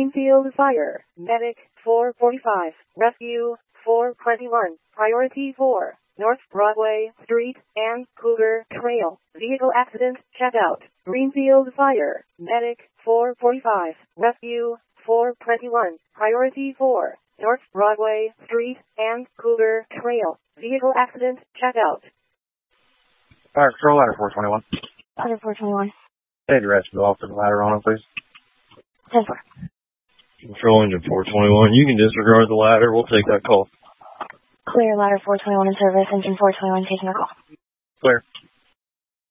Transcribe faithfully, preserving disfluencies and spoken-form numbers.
Greenfield Fire, Medic four forty-five, Rescue four twenty-one, Priority four, North Broadway Street and Cougar Trail, Vehicle Accident Checkout. Greenfield Fire, Medic four forty-five, Rescue four twenty-one, Priority four, North Broadway Street and Cougar Trail, Vehicle Accident Checkout. Fire Control, ladder four twenty-one. Ladder four twenty-one. Hey, rescue officer, ladder on, please. ten four. Control engine four twenty-one. You can disregard the ladder. We'll take that call. Clear, ladder four twenty-one in service. Engine four twenty-one taking our call. Clear.